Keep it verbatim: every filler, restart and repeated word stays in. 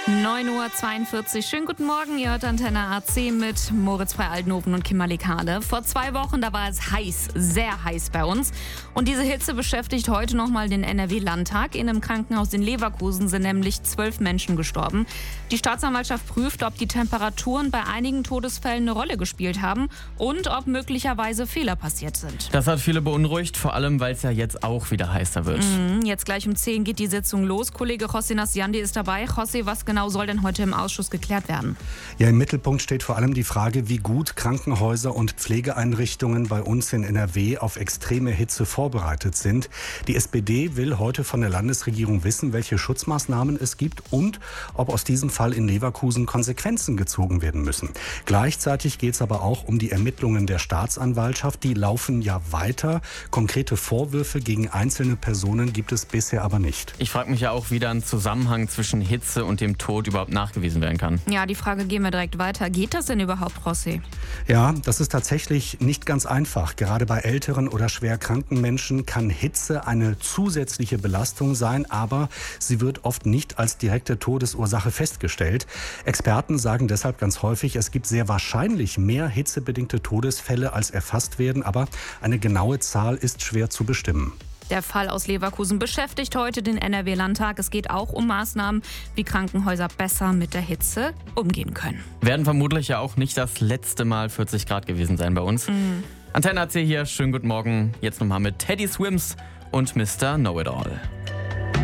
neun Uhr zweiundvierzig. Schönen guten Morgen, ihr hört Antenne A C mit Moritz Frey-Aldenhoven und Kimberly Kahle. Vor zwei Wochen, da war es heiß, sehr heiß bei uns. Und diese Hitze beschäftigt heute nochmal den N R W-Landtag. In einem Krankenhaus in Leverkusen sind nämlich zwölf Menschen gestorben. Die Staatsanwaltschaft prüft, ob die Temperaturen bei einigen Todesfällen eine Rolle gespielt haben und ob möglicherweise Fehler passiert sind. Das hat viele beunruhigt, vor allem, weil es ja jetzt auch wieder heißer wird. Mhm, jetzt gleich um zehn geht die Sitzung los. Kollege José Nasciandi ist dabei. José, was genau soll denn heute im Ausschuss geklärt werden? Ja, im Mittelpunkt steht vor allem die Frage, wie gut Krankenhäuser und Pflegeeinrichtungen bei uns in N R W auf extreme Hitze vorbereitet sind. Die S P D will heute von der Landesregierung wissen, welche Schutzmaßnahmen es gibt und ob aus diesem Fall in Leverkusen Konsequenzen gezogen werden müssen. Gleichzeitig geht es aber auch um die Ermittlungen der Staatsanwaltschaft. Die laufen ja weiter. Konkrete Vorwürfe gegen einzelne Personen gibt es bisher aber nicht. Ich frage mich ja auch, wie da ein Zusammenhang zwischen Hitze und dem Tod überhaupt nachgewiesen werden kann. Ja, die Frage gehen wir direkt weiter. Geht das denn überhaupt, José? Ja, das ist tatsächlich nicht ganz einfach. Gerade bei älteren oder schwer kranken Menschen kann Hitze eine zusätzliche Belastung sein, aber sie wird oft nicht als direkte Todesursache festgestellt. Experten sagen deshalb ganz häufig, es gibt sehr wahrscheinlich mehr hitzebedingte Todesfälle, als erfasst werden, aber eine genaue Zahl ist schwer zu bestimmen. Der Fall aus Leverkusen beschäftigt heute den N R W-Landtag. Es geht auch um Maßnahmen, wie Krankenhäuser besser mit der Hitze umgehen können. Werden vermutlich ja auch nicht das letzte Mal vierzig Grad gewesen sein bei uns. Mhm. Antenne A C hier, schönen guten Morgen. Jetzt nochmal mit Teddy Swims und Mister Know-It-All.